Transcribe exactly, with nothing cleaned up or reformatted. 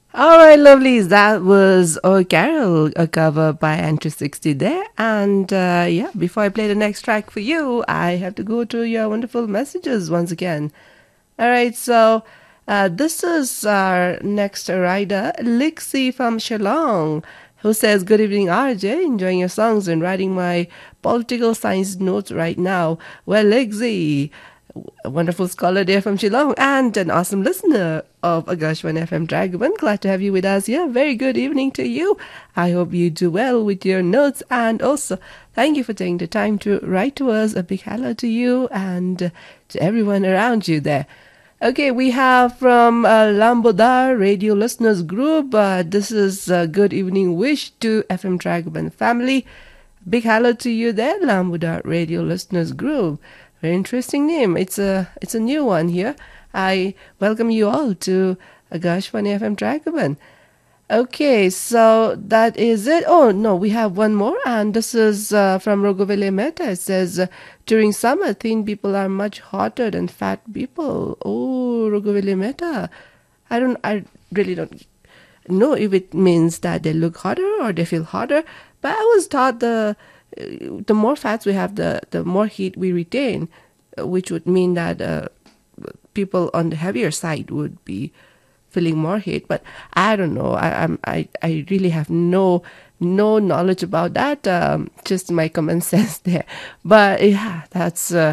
All right, lovelies. That was Oh Carol, a cover by Entry sixty there. And uh, yeah, before I play the next track for you, I have to go to your wonderful messages once again. All right, so uh, this is our next rider, Lixie from Shillong, who says, Good evening, R J. Enjoying your songs and writing my political science notes right now. Well, Lixie, a wonderful scholar there from Shillong and an awesome listener of Agashwan F M Dragoman. Glad to have you with us here. Very good evening to you. I hope you do well with your notes, and also thank you for taking the time to write to us. A big hello to you and to everyone around you there. Okay, we have from uh, Lambodar Radio Listeners Group. Uh, this is a good evening wish to F M Dragoman family. Big hello to you there, Lambodar Radio Listeners Group. Very interesting name. It's a it's a new one here. I welcome you all to Agashwani F M Dragoman. Okay, so that is it. Oh, no, we have one more, and this is uh, from Rogovele Meta. It says, uh, during summer, thin people are much hotter than fat people. Oh, Rogovele Meta. I don't, I really don't know if it means that they look hotter or they feel hotter, but I was taught the uh, the more fats we have, the, the more heat we retain, uh, which would mean that uh, people on the heavier side would be feeling more heat, but I don't know. I I'm, I I really have no no knowledge about that. Um, just my common sense there. But yeah, that's uh,